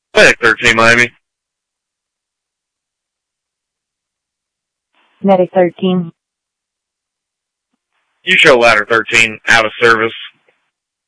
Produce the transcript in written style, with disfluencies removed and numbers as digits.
Medic 13, Miami. Medic 13. You show ladder 13 out of service.